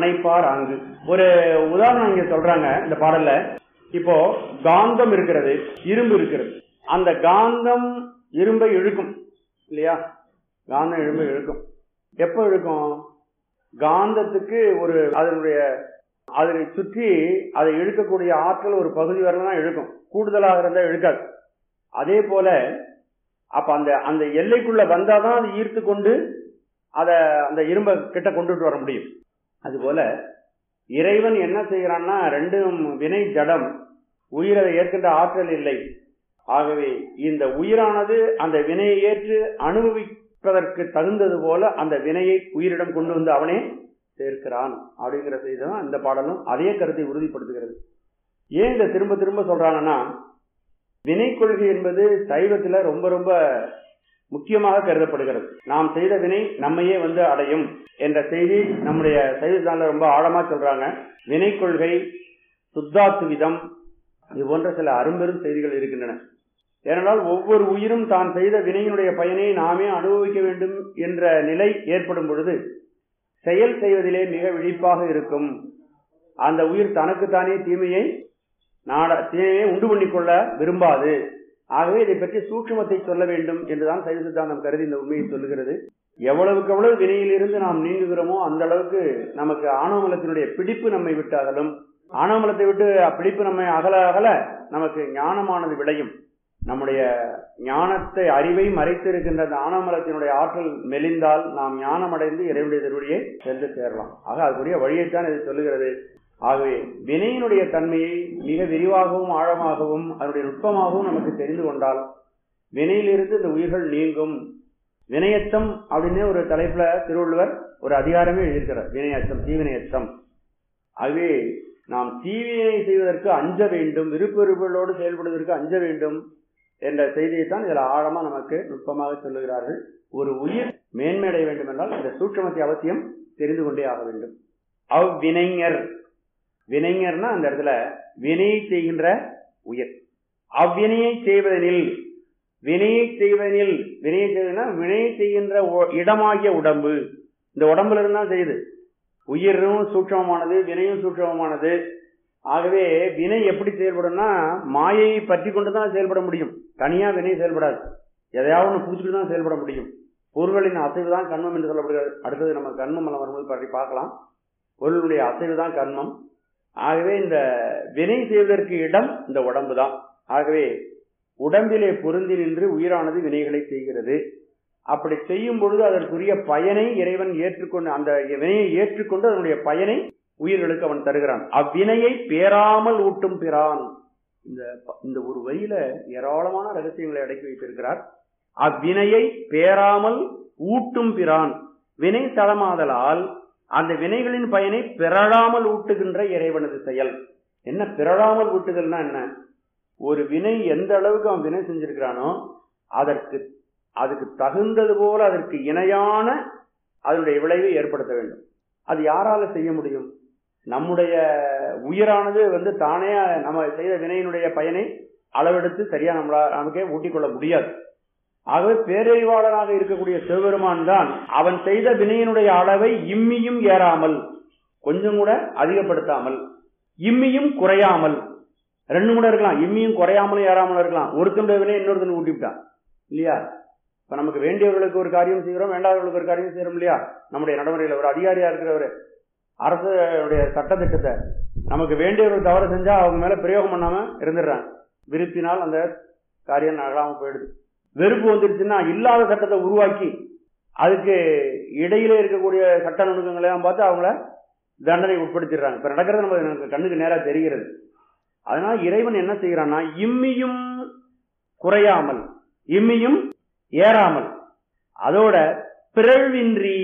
அணைப்பார் அங்கு. ஒரு உதாரணம் இங்க சொல்றாங்க இந்த பாடல்ல. இப்போ காந்தம் இருக்கிறது, இரும்பு இருக்கிறது. அந்த காந்தம் இரும்பை இழுக்கும் இல்லையா? காந்தம் இரும்பை இழுக்கும். எப்ப இழுக்கும்? காந்தத்துக்கு ஒரு அதனுடைய அதை சுற்றி அதை இழுக்கக்கூடிய ஆற்றல் ஒரு பகுதி வரலாம் இழுக்கும், கூடுதலாக இருந்தா இழுக்காது. அதே போல அப்ப அந்த அந்த எல்லைக்குள்ள வந்தாதான் அது ஈர்த்து கொண்டு அந்த இரும்பை கிட்ட கொண்டுட்டு வர முடியும். அதுபோல இறைவன் என்ன செய்கிறான்னா, ரெண்டும் வினை ஜடம், உயிரை ஏற்கின்ற ஆற்றல் இல்லை. ஆகவே இந்த உயிரானது அந்த வினையை ஏற்று அனுபவிப்பதற்கு தகுந்தது போல அந்த வினையை உயிரிடம் கொண்டு வந்து அவனே சேர்க்கிறான் அப்படிங்கிற செய்திதான் இந்த பாடலும் அதே கருத்தை உறுதிப்படுத்துகிறது. ஏன் இதை திரும்ப திரும்ப சொல்றாங்கன்னா, வினை கொள்கை என்பது சைவத்துல ரொம்ப ரொம்ப முக்கியமாக கருதப்படுகிறது. நாம் செய்த வினை நம்மையே வந்து அடையும் என்ற செய்தி நம்முடைய சைவத்தால ரொம்ப ஆழமா சொல்றாங்க. வினை கொள்கை, சுத்தாத்துவிதம், இது போன்ற சில அரும்பெரும் செய்திகள் இருக்கின்றன. ஏனென்றால் ஒவ்வொரு உயிரும் தான் செய்த வினையினுடைய பயனை நாமே அனுபவிக்க வேண்டும் என்ற நிலை ஏற்படும் பொழுது செயல் செய்வதிலே மிக விழிப்பாக இருக்கும். அந்த உயிர் தனக்குத்தானே தீமையை உண்டு பண்ணிக்கொள்ள விரும்பாது. ஆகவே இதை பற்றி சூட்சுமத்தை சொல்ல வேண்டும் என்றுதான் சைவ சித்தாந்தம் கருதி இந்த உண்மையை சொல்லுகிறது. எவ்வளவுக்கு எவ்வளவு வினையிலிருந்து நாம் நீங்குகிறோமோ அந்த அளவுக்கு நமக்கு ஆணவமலத்தினுடைய பிடிப்பு நம்மை விட்டு அகலும். ஆணவமலத்தை விட்டு பிடிப்பு நம்மை அகல அகல நமக்கு ஞானமானது விளையும். நம்முடைய ஞானத்தை அறிவை மறைத்து இருக்கின்ற அந்த ஆணவமலத்தினுடைய ஆற்றல் மெலிந்தால் நாம் ஞானம் அடைந்து இறைவனுடைய திருவடியை சென்று சேரலாம். ஆக அதுக்குரிய வழியைத்தான் இது சொல்லுகிறது. ஆகவே வினையினுடைய தன்மையை மிக விரிவாகவும் ஆழமாகவும் அதனுடைய நுட்பமாகவும் நமக்கு தெரிந்து கொண்டால் வினையிலிருந்து இந்த உயிர்கள் நீங்கும். வினையச்சம் அப்படின்னு ஒரு தலைப்புல திருவள்ளுவர் ஒரு அதிகாரமே எழுதியிருக்கிறார். வினையச்சம், தீவினையச்சம். ஆகவே நாம் தீவினை செய்வதற்கு அஞ்ச வேண்டும், விருப்ப வெறுப்புகளோடு செயல்படுவதற்கு அஞ்ச வேண்டும் என்ற செய்தியைத்தான் இதில் ஆழமா நமக்கு நுட்பமாக சொல்லுகிறார்கள். ஒரு உயிர் மேன்மையடைய வேண்டும் என்றால் இந்த சூட்சமத்தை அவசியம் தெரிந்து கொண்டே ஆக வேண்டும். அவ்வினைஞர், வினைஞர்னா அந்த இடத்துல வினையை செய்கின்ற உயிர். அவ்வினையை செய்வதனில், வினையை செய்கின்ற இடமாகிய உடம்பு, இந்த உடம்புல இருந்தா செய்யுது. உயிரும் சூட்சமமானது, வினையும் சூட்சமமானது. ஆகவே வினை எப்படி செயல்படும்னா மாயையை பற்றி கொண்டுதான் செயல்பட முடியும். தனியா வினை செயல்படாது. எதையாவது ஒன்று பூச்சிட்டு தான் செயல்பட முடியும். பொருள்களின் அசைவு தான் கண்மம் என்று சொல்லப்படுகிறது. அடுத்தது நம்ம கண்மம் எல்லாம் வரும்போது பற்றி பார்க்கலாம். பொருளுடைய அசைவு தான் கண்மம். ஆகவே இந்த வினை செய்வதற்கு இடம் இந்த உடம்பு தான். ஆகவே உடம்பிலே பொருந்தி நின்று உயிரானது வினைகளை செய்கிறது. அப்படி செய்யும் பொழுது அதற்குரிய பயனை இறைவன் ஏற்றுக்கொண்டு, அந்த வினையை ஏற்றுக்கொண்டு அதனுடைய பயனை உயிர்களுக்கு அவன் தருகிறான். அவ்வினையை பேராமல் ஊட்டும் பிரான். இந்த ஒரு வரியில ஏராளமான ரகசியங்களை அடக்கி வைத்திருக்கிறார். அவ்வினையை பேராமல் ஊட்டும் பிரான். வினை தளமாதலால் அந்த வினைகளின் பயனை பிறழாமல் ஊட்டுகின்ற இறைவனது செயல். என்ன பிறழாமல் ஊட்டுதல்னா என்ன? ஒரு வினை எந்த அளவுக்கு அவன் வினை செஞ்சிருக்கிறானோ அதுக்கு தகுந்தது போல அதற்கு இணையான அதனுடைய விளைவை ஏற்படுத்த வேண்டும். அது யாரால செய்ய முடியும்? நம்முடைய உயிரானது தானே நம்ம செய்த வினையினுடைய பயனை அளவெடுத்து சரியா நமக்கே ஊட்டிக்கொள்ள முடியாது. ஆகவே பேரறிவாளனாக இருக்கக்கூடிய சிவபெருமான் தான் அவன் செய்த வினையினுடைய அளவை இம்மியும் ஏறாமல், கொஞ்சம் கூட அதிகப்படுத்தாமல், இம்மியும் குறையாமல், ரெண்டும் கூட இருக்கலாம். இம்மியும் குறையாமலும் ஏறாமலும் இருக்கலாம். ஒருத்தனுடைய வினை இன்னொருத்தன் ஊட்டிவிட்டான் இல்லையா? இப்ப நமக்கு வேண்டியவர்களுக்கு ஒரு காரியம் செய்கிறோம், வேண்டாதவர்களுக்கு ஒரு காரியம் செய்யறோம் இல்லையா? நம்முடைய நடைமுறையில் ஒரு அதிகாரியா இருக்கிறவர் அரசுடைய சட்டத்திட்டத்தை நமக்கு வேண்டியவர்கள் தவறு செஞ்சா அவங்க மேல பிரயோகம் பண்ணாம இருந்துடுறாங்க. விருப்பினால் அந்த காரியம் நகராம போயிடுது. வெறுப்பு வந்துருச்சுன்னா இல்லாத சட்டத்தை உருவாக்கி அதுக்கு இடையிலே இருக்கக்கூடிய சட்ட நுணுக்கங்களை எல்லாம் பார்த்து அவங்கள தண்டனை உட்படுத்திடுறாங்க. இப்ப நடக்கிறது நமக்கு கண்ணுக்கு நேரா தெரிகிறது. அதனால இறைவன் என்ன செய்யறான்னா இம்மியும் குறையாமல் இம்மியும் ஏறாமல், அதோட பிறழ்வின்றி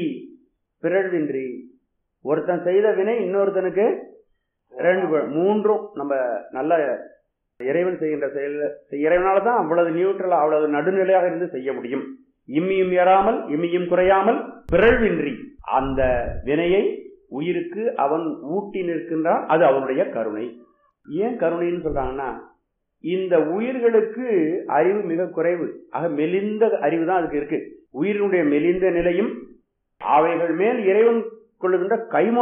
ஒருத்தன் செய்த வினை இன்னொருத்தனுக்கு மூன்றும் நம்ம நல்ல இறைவன் செய்கின்ற செயல், இறைவனால்தான் அவ்வளவு நியூட்ரலா அவ்வளவு நடுநிலையாக இருந்து செய்ய முடியும். இம்மியும் ஏறாமல் இம்மியும் குறையாமல் பிறழ்வின்றி அந்த வினையை உயிருக்கு அவன் ஊட்டி நிற்கின்றான். அது அவனுடைய கருணை. ஏன் கருணைன்னு சொல்றாங்கன்னா, இந்த உயிர்களுக்கு அறிவு மிக குறைவு. ஆக மெலிந்த அறிவு தான் அதுக்கு இருக்கு. உயிரினுடைய மெலிந்த நிலையும் அவைகள் மேல் இறைவன் கொள்ளுகின்ற கைமா